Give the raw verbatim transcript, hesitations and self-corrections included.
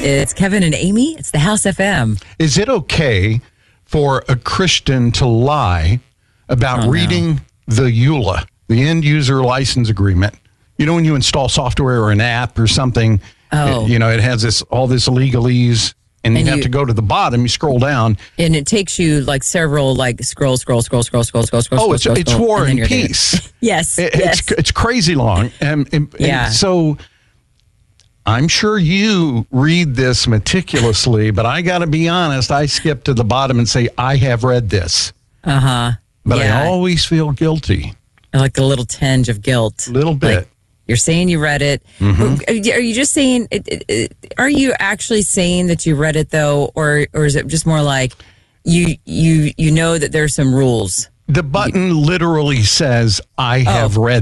It's Kevin and Amy. It's the House F M. Is it okay for a Christian to lie about Oh, reading the E U L A, the end user license agreement? You know, when you install software or an app or something, Oh. it, you know, it has this all this legalese, and, And you have you- to go to the bottom. You scroll down. And it takes you like several, like scroll, scroll, scroll, scroll, scroll, scroll, scroll. Oh, scroll, it's scroll, it's scroll, War then and you're there. Peace. Yes, It- yes. It's it's crazy long, and, and, Yeah. and so I'm sure you read this meticulously, but I got to be honest. I skip to the bottom and say I have read this, Uh huh. but yeah. I always feel guilty, like a little tinge of guilt. a little bit. Like, you're saying you read it. Mm-hmm. Are you just saying? It, it, it, are you actually saying that you read it though, or or is it just more like you you you know that there's some rules? The button literally says I have read